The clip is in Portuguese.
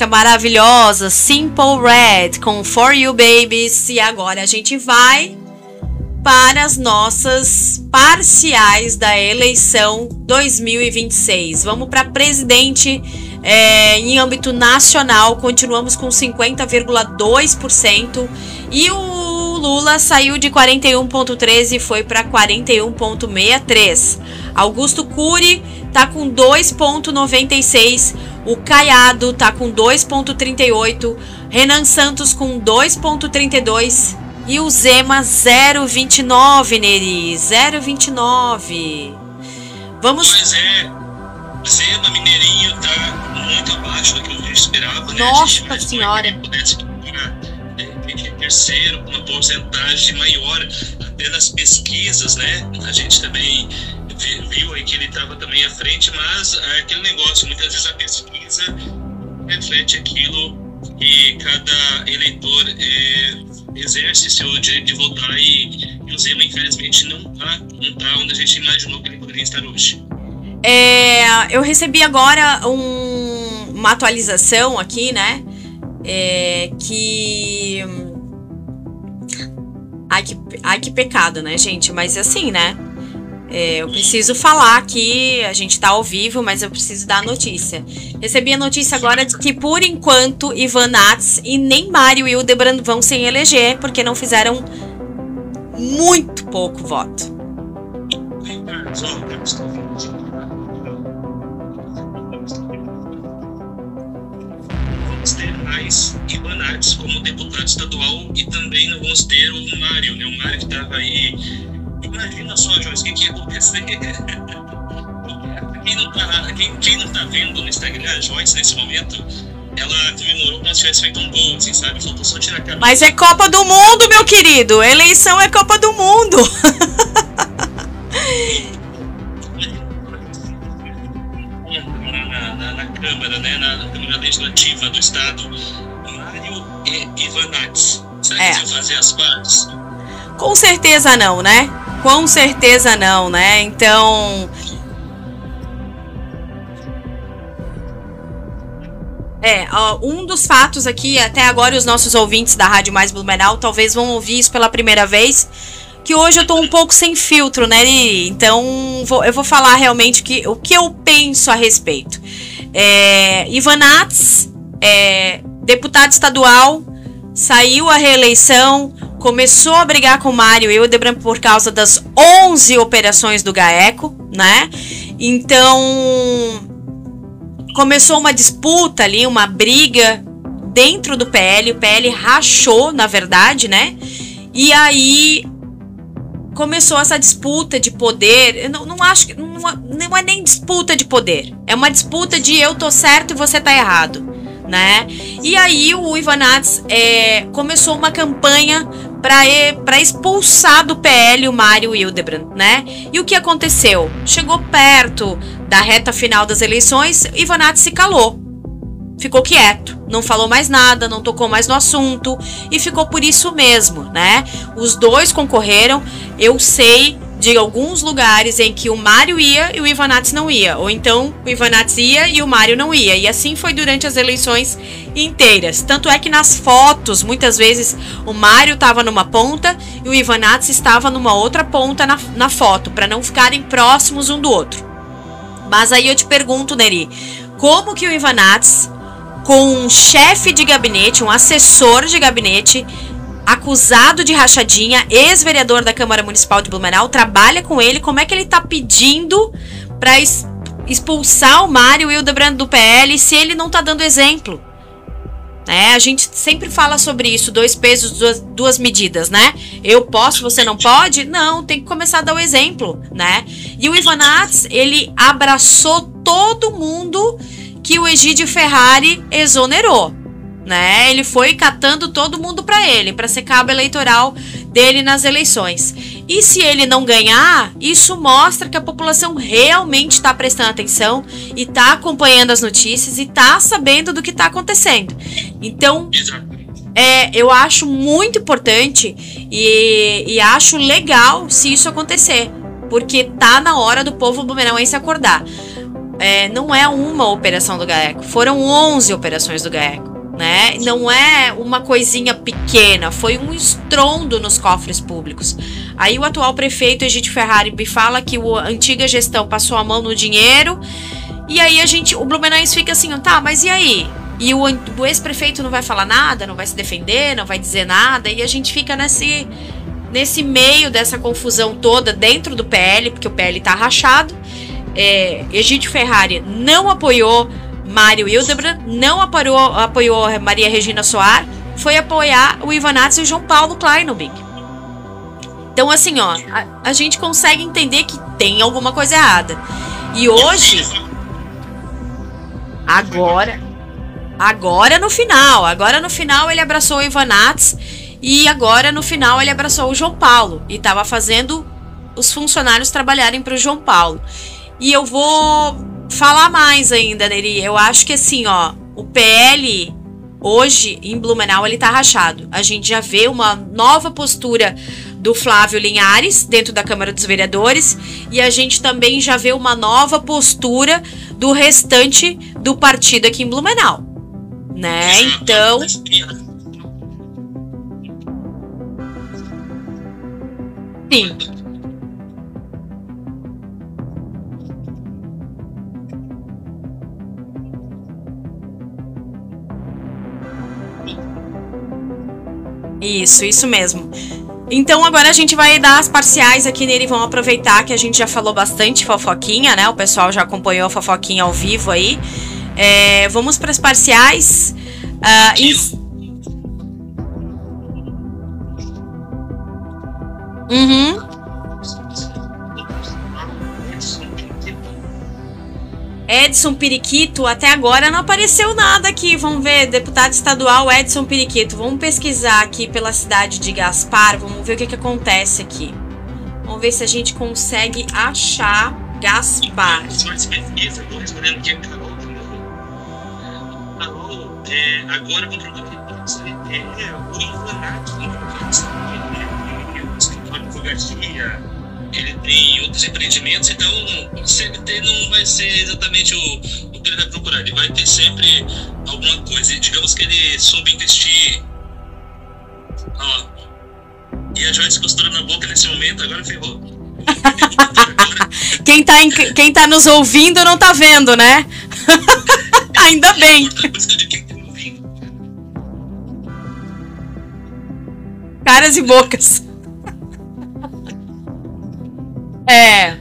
música maravilhosa, Simple Red, com For You Babies. E agora a gente vai para as nossas parciais da eleição 2026. Vamos para presidente em âmbito nacional. Continuamos com 50,2%. E o Lula saiu de 41,13% e foi para 41,63%. Augusto Cury tá com 2,96%. O Caiado tá com 2,38%. Renan Santos com 2,32%. E o Zema 0,29, Neri. 0,29. Vamos... Pois é. Zema, Mineirinho, tá muito abaixo do que a gente esperava, né? Nossa Senhora. Que pudesse ficar terceiro, com uma porcentagem maior, até nas pesquisas, né? A gente também viu aí que ele estava também à frente, mas aquele negócio, muitas vezes a pesquisa reflete aquilo que cada eleitor exerce seu direito de votar, e o Zema, infelizmente, não tá onde a gente imaginou que ele poderia estar hoje. Eu recebi agora uma atualização aqui, né? Ai, que pecado, né, gente? Mas assim, né? Eu preciso falar aqui, a gente tá ao vivo, mas eu preciso dar a notícia. Recebi a notícia agora de que, por enquanto, Ivan Nats e nem Mário Hildebrand vão se eleger, porque não fizeram muito pouco voto. Vamos ter mais Ivan Nats como deputado estadual, e também não vamos ter o Mário, né? O Mário que estava aí. Imagina só, Joyce, o que ia acontecer? Quem não tá vendo no Instagram a Joyce nesse momento, ela comemorou como se tivesse feito um gol, assim, sabe? Faltou só tirar a cabeça. Mas é Copa do Mundo, meu querido! Eleição é Copa do Mundo! Na Câmara, né? Na Câmara Legislativa do Estado, Mário e Ivan Nats. Será que eles iam fazer as pazes? Com certeza não, né? Com certeza não, né? Então... um dos fatos aqui, até agora os nossos ouvintes da Rádio Mais Blumenau talvez vão ouvir isso pela primeira vez, que hoje eu tô um pouco sem filtro, né, Lili? Então eu vou falar realmente o que eu penso a respeito. Ivan Nats, deputado estadual, saiu a reeleição, começou a brigar com o Mário Hildebrand por causa das 11 operações do GAECO, né? Então, começou uma disputa ali, uma briga dentro do PL. O PL rachou, na verdade, né? E aí começou essa disputa de poder. Eu não acho que não é nem disputa de poder. É uma disputa de eu tô certo e você tá errado, né? E aí o Ivan Nats começou uma campanha para expulsar do PL o Mário Hildebrand, né? E o que aconteceu? Chegou perto da reta final das eleições, Ivan Nats se calou. Ficou quieto, não falou mais nada, não tocou mais no assunto e ficou por isso mesmo, né? Os dois concorreram. Eu sei de alguns lugares em que o Mário ia e o Ivan Nats não ia, ou então o Ivan Nats ia e o Mário não ia, e assim foi durante as eleições inteiras. Tanto é que nas fotos, muitas vezes, o Mário estava numa ponta e o Ivan Nats estava numa outra ponta na foto, para não ficarem próximos um do outro. Mas aí eu te pergunto, Neri, como que o Ivan Nats, com um chefe de gabinete, um assessor de gabinete, acusado de rachadinha, ex-vereador da Câmara Municipal de Blumenau, trabalha com ele, como é que ele tá pedindo para expulsar o Mário Hildebrand do PL se ele não tá dando exemplo? A gente sempre fala sobre isso, 2 pesos, duas medidas, né? Eu posso, você não pode? Não, tem que começar a dar o exemplo, né? E o Ivan Nats, ele abraçou todo mundo que o Egídio Ferrari exonerou, né? Ele foi catando todo mundo para ser cabo eleitoral dele nas eleições. E se ele não ganhar, isso mostra que a população realmente está prestando atenção e está acompanhando as notícias e está sabendo do que está acontecendo. Então, eu acho muito importante e acho legal se isso acontecer, porque tá na hora do povo blumenauense acordar. não é uma operação do GAECO, foram 11 operações do GAECO, né? Não é uma coisinha pequena, foi um estrondo nos cofres públicos. Aí o atual prefeito Egídio Ferrari me fala que a antiga gestão passou a mão no dinheiro, e aí o Blumenauense fica assim, tá, mas e aí? E o ex-prefeito não vai falar nada, não vai se defender, não vai dizer nada, e a gente fica nesse meio dessa confusão toda dentro do PL, porque o PL tá rachado. Egídio Ferrari não apoiou Mário Hildebrand, não apoiou Maria Regina Soar, foi apoiar o Ivan Nats e o João Paulo Kleinobig. Então, assim, ó, a gente consegue entender que tem alguma coisa errada. E hoje, agora no final ele abraçou o Ivan Nats, e agora no final ele abraçou o João Paulo e estava fazendo os funcionários trabalharem para o João Paulo. E eu vou falar mais ainda, Neri. Eu acho que assim, ó, o PL hoje em Blumenau ele tá rachado. A gente já vê uma nova postura do Flávio Linhares dentro da Câmara dos Vereadores, e a gente também já vê uma nova postura do restante do partido aqui em Blumenau, né? Então, sim. Isso mesmo. Então agora a gente vai dar as parciais aqui nele, vamos aproveitar que a gente já falou bastante fofoquinha, né? O pessoal já acompanhou a fofoquinha ao vivo aí. Vamos para as parciais. Edson Periquito, até agora não apareceu nada aqui. Vamos ver, deputado estadual Edson Periquito. Vamos pesquisar aqui pela cidade de Gaspar. Vamos ver o que acontece aqui. Vamos ver se a gente consegue achar Gaspar. Estou respondendo aqui a Carol. Carol, agora com o escritório Garcia, ele tem outros empreendimentos, então o CMT não vai ser exatamente o que ele vai procurar, ele vai ter sempre alguma coisa, digamos que ele soube investir. Ó, e a Joyce costurando na boca nesse momento, agora ferrou. Quem tá nos ouvindo não tá vendo, né? Ainda bem. Caras e bocas.